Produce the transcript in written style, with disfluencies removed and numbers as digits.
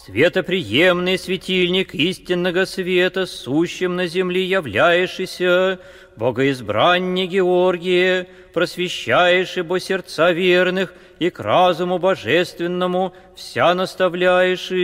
Светоприемный светильник истинного света, сущим на земле являешься, богоизбранник Георгие, просвещаешь ибо сердца верных и к разуму божественному вся наставляешь